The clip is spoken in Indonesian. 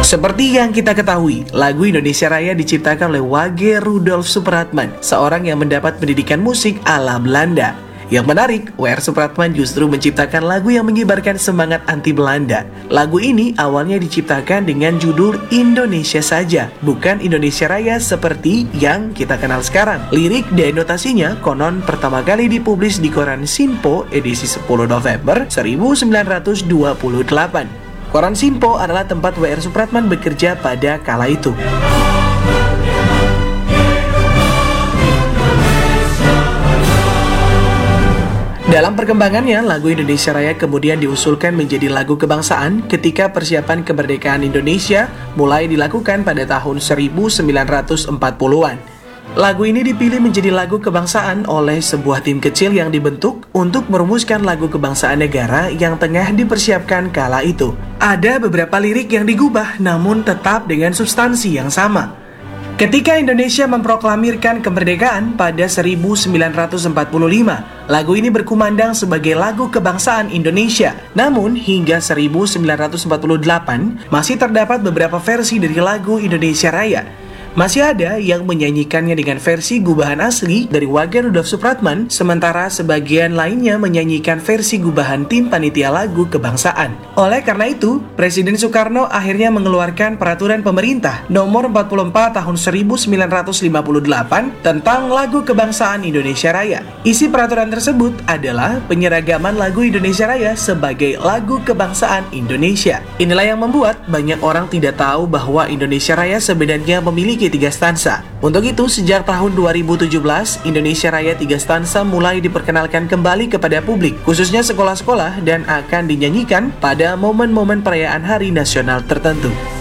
Seperti yang kita ketahui, lagu Indonesia Raya diciptakan oleh Wage Rudolf Supratman, seorang yang mendapat pendidikan musik ala Belanda. Yang menarik, W.R. Supratman justru menciptakan lagu yang mengibarkan semangat anti Belanda. Lagu ini awalnya diciptakan dengan judul Indonesia Saja, bukan Indonesia Raya seperti yang kita kenal sekarang. Lirik dan notasinya konon pertama kali dipublis di koran Sinpo edisi 10 November 1928. Koran Sinpo adalah tempat W.R. Supratman bekerja pada kala itu. Dalam perkembangannya, lagu Indonesia Raya kemudian diusulkan menjadi lagu kebangsaan ketika persiapan kemerdekaan Indonesia mulai dilakukan pada tahun 1940-an. Lagu ini dipilih menjadi lagu kebangsaan oleh sebuah tim kecil yang dibentuk untuk merumuskan lagu kebangsaan negara yang tengah dipersiapkan kala itu. Ada beberapa lirik yang digubah namun tetap dengan substansi yang sama. Ketika Indonesia memproklamirkan kemerdekaan pada 1945, lagu ini berkumandang sebagai lagu kebangsaan Indonesia. Namun, hingga 1948, masih terdapat beberapa versi dari lagu Indonesia Raya. Masih ada yang menyanyikannya dengan versi gubahan asli dari Wage Rudolf Supratman, sementara sebagian lainnya menyanyikan versi gubahan tim panitia lagu kebangsaan. Oleh karena itu, Presiden Soekarno akhirnya mengeluarkan peraturan pemerintah nomor 44 tahun 1958 tentang lagu kebangsaan Indonesia Raya. Isi peraturan tersebut adalah penyeragaman lagu Indonesia Raya sebagai lagu kebangsaan Indonesia. Inilah yang membuat banyak orang tidak tahu bahwa Indonesia Raya sebenarnya memiliki 3 stansa. Untuk itu, sejak tahun 2017, Indonesia Raya 3 stansa mulai diperkenalkan kembali kepada publik, khususnya sekolah-sekolah, dan akan dinyanyikan pada momen-momen perayaan hari nasional tertentu.